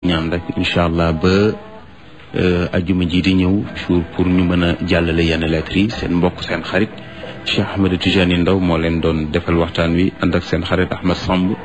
ñaan rek incha allah ba ajuma ji di ñëw jour pour ñu mën a jàllale yenn lettres yi seen mbokk seen xarit Cheikh Ahmed Tidiane Ndao moo leen doon defal waxtaan wi ànd ak seen xarit Ahmed Samb